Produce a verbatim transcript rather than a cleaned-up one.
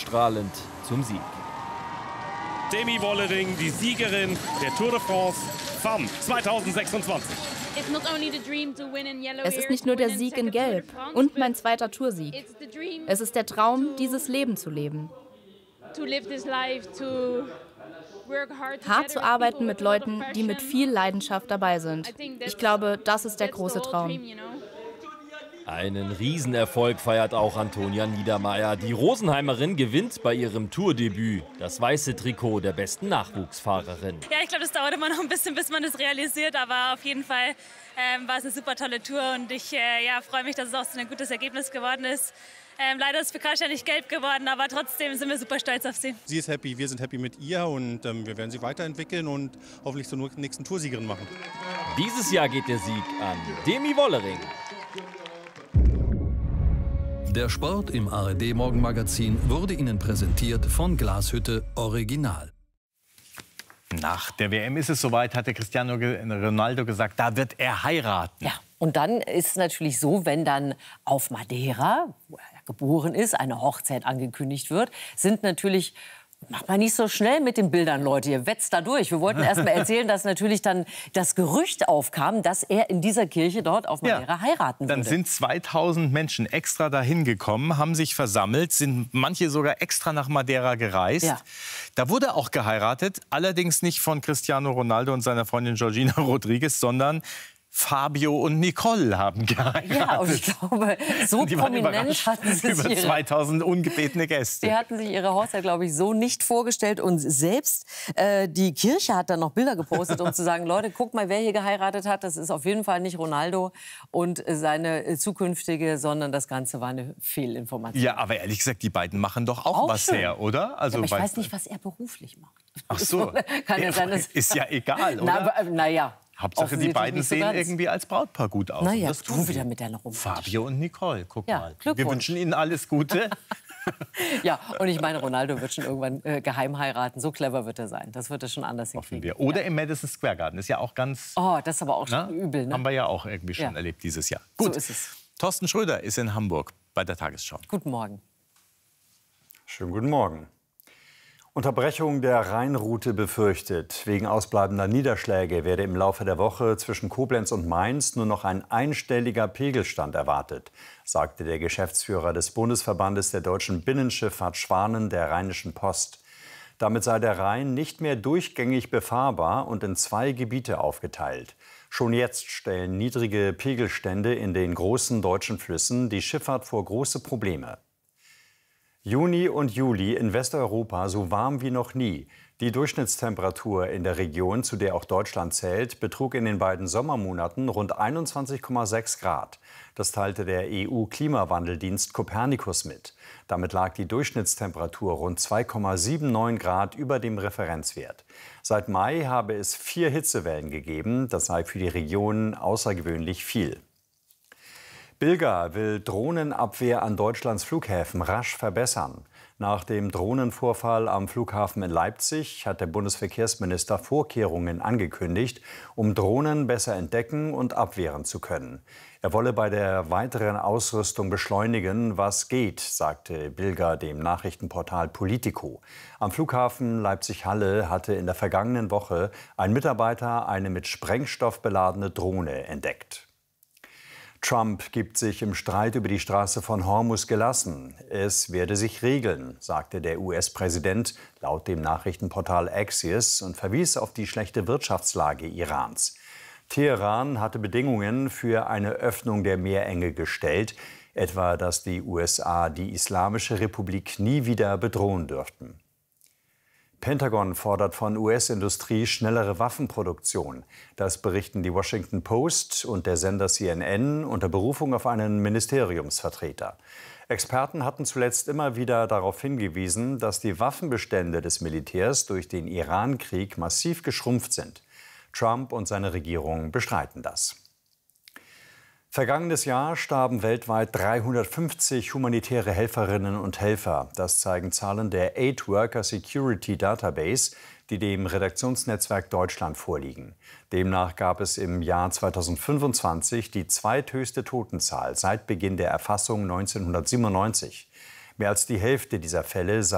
freudestrahlend zum Sieg. Demi Vollering, die Siegerin der Tour de France Femmes zweitausendsechsundzwanzig. Es ist nicht nur der Sieg in Gelb und mein zweiter Toursieg. Es ist der Traum, dieses Leben zu leben. Hart zu arbeiten mit Leuten, die mit viel Leidenschaft dabei sind. Ich glaube, das ist der große Traum. Einen Riesenerfolg feiert auch Antonia Niedermaier. Die Rosenheimerin gewinnt bei ihrem Tourdebüt das weiße Trikot der besten Nachwuchsfahrerin. Ja, ich glaube, das dauert immer noch ein bisschen, bis man das realisiert. Aber auf jeden Fall ähm, war es eine super tolle Tour. Und ich äh, ja, freue mich, dass es auch so ein gutes Ergebnis geworden ist. Ähm, leider ist für Kasia nicht gelb geworden, aber trotzdem sind wir super stolz auf sie. Sie ist happy, wir sind happy mit ihr und ähm, wir werden sie weiterentwickeln und hoffentlich zur nächsten Toursiegerin machen. Dieses Jahr geht der Sieg an Demi Vollering. Der Sport im A R D-Morgenmagazin wurde Ihnen präsentiert von Glashütte Original. Nach der W M ist es soweit, hat der Cristiano Ronaldo gesagt, da wird er heiraten. Ja, und dann ist es natürlich so, wenn dann auf Madeira, wo er geboren ist, eine Hochzeit angekündigt wird, sind natürlich... Macht man nicht so schnell mit den Bildern, Leute. Ihr wetzt da durch. Wir wollten erst mal erzählen, dass natürlich dann das Gerücht aufkam, dass er in dieser Kirche dort auf Madeira ja, heiraten würde. Dann sind zweitausend Menschen extra dahin gekommen, haben sich versammelt, sind manche sogar extra nach Madeira gereist. Ja. Da wurde auch geheiratet, allerdings nicht von Cristiano Ronaldo und seiner Freundin Georgina Rodriguez, sondern Fabio und Nicole haben geheiratet. Ja, und ich glaube, so prominent hatten sie über ihre, zweitausend ungebetene Gäste. Sie hatten sich ihre Hochzeit, glaube ich, so nicht vorgestellt. Und selbst äh, die Kirche hat dann noch Bilder gepostet, um zu sagen, Leute, guckt mal, wer hier geheiratet hat. Das ist auf jeden Fall nicht Ronaldo und seine zukünftige, sondern das Ganze war eine Fehlinformation. Ja, aber ehrlich gesagt, die beiden machen doch auch, auch was schön. her, oder? Also, ja, aber ich weiß nicht, was er beruflich macht. Ach so, Kann ja sein, dass ist ja egal, oder? Na, aber, na ja. Hauptsache, die beiden sehen so irgendwie als Brautpaar gut aus. Na ja, das du wieder mit deiner Fabio und Nicole, guck ja, mal. Wir wünschen Ihnen alles Gute. Ja, und ich meine, Ronaldo wird schon irgendwann äh, geheim heiraten. So clever wird er sein. Das wird er schon anders hinkriegen. Oder ja. im Madison Square Garden. Ist ja auch ganz... Oh, das ist aber auch schon na, übel. Ne? Haben wir ja auch irgendwie schon ja. erlebt dieses Jahr. Gut, so ist es. Thorsten Schröder ist in Hamburg bei der Tagesschau. Guten Morgen. Schönen guten Morgen. Unterbrechung der Rheinroute befürchtet. Wegen ausbleibender Niederschläge werde im Laufe der Woche zwischen Koblenz und Mainz nur noch ein einstelliger Pegelstand erwartet, sagte der Geschäftsführer des Bundesverbandes der deutschen Binnenschifffahrt Schwanen der Rheinischen Post. Damit sei der Rhein nicht mehr durchgängig befahrbar und in zwei Gebiete aufgeteilt. Schon jetzt stellen niedrige Pegelstände in den großen deutschen Flüssen die Schifffahrt vor große Probleme. Juni und Juli in Westeuropa so warm wie noch nie. Die Durchschnittstemperatur in der Region, zu der auch Deutschland zählt, betrug in den beiden Sommermonaten rund einundzwanzig Komma sechs Grad. Das teilte der E U-Klimawandeldienst Copernicus mit. Damit lag die Durchschnittstemperatur rund zwei Komma neunundsiebzig Grad über dem Referenzwert. Seit Mai habe es vier Hitzewellen gegeben. Das sei für die Region außergewöhnlich viel. Bilger will Drohnenabwehr an Deutschlands Flughäfen rasch verbessern. Nach dem Drohnenvorfall am Flughafen in Leipzig hat der Bundesverkehrsminister Vorkehrungen angekündigt, um Drohnen besser entdecken und abwehren zu können. Er wolle bei der weiteren Ausrüstung beschleunigen, was geht, sagte Bilger dem Nachrichtenportal Politico. Am Flughafen Leipzig-Halle hatte in der vergangenen Woche ein Mitarbeiter eine mit Sprengstoff beladene Drohne entdeckt. Trump gibt sich im Streit über die Straße von Hormuz gelassen. Es werde sich regeln, sagte der U S-Präsident laut dem Nachrichtenportal Axios und verwies auf die schlechte Wirtschaftslage Irans. Teheran hatte Bedingungen für eine Öffnung der Meerenge gestellt, etwa dass die U S A die Islamische Republik nie wieder bedrohen dürften. Pentagon fordert von U S-Industrie schnellere Waffenproduktion. Das berichten die Washington Post und der Sender C N N unter Berufung auf einen Ministeriumsvertreter. Experten hatten zuletzt immer wieder darauf hingewiesen, dass die Waffenbestände des Militärs durch den Iran-Krieg massiv geschrumpft sind. Trump und seine Regierung bestreiten das. Vergangenes Jahr starben weltweit dreihundertfünfzig humanitäre Helferinnen und Helfer. Das zeigen Zahlen der Aid Worker Security Database, die dem Redaktionsnetzwerk Deutschland vorliegen. Demnach gab es im Jahr zweitausendfünfundzwanzig die zweithöchste Totenzahl seit Beginn der Erfassung neunzehnhundertsiebenundneunzig. Mehr als die Hälfte dieser Fälle